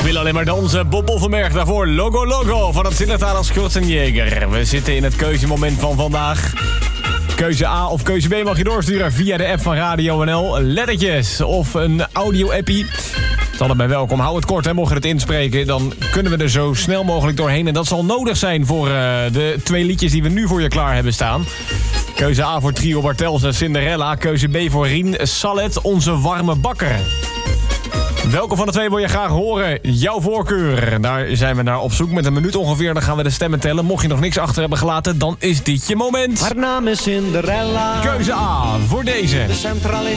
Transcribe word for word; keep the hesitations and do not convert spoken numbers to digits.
willen alleen maar dansen. Bob Boffelberg daarvoor. Logo Logo van het Zillertaler Schwarzenegger. We zitten in het keuzemoment van vandaag. Keuze A of keuze B mag je doorsturen via de app van Radio N L. Lettertjes of een audio-appie. Het is allebei welkom. Hou het kort, hè. Mocht je het inspreken, dan kunnen we er zo snel mogelijk doorheen. En dat zal nodig zijn voor uh, de twee liedjes die we nu voor je klaar hebben staan. Keuze A voor Trio Bartels en Cinderella. Keuze B voor Rien Sallet, onze warme bakker. Welke van de twee wil je graag horen? Jouw voorkeur. Daar zijn we naar op zoek. Met een minuut ongeveer, dan gaan we de stemmen tellen. Mocht je nog niks achter hebben gelaten, dan is dit je moment. Haar naam is Cinderella. Keuze A voor deze. De centralist